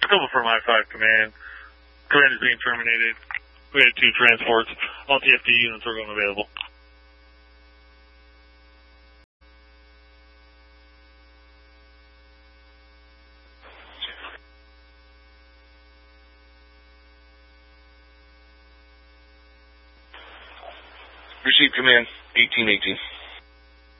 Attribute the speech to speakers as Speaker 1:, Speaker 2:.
Speaker 1: Cobra from I-5 Command. Command is being terminated. We had 2 transports. All TFD units are unavailable.
Speaker 2: Receive command, 1818.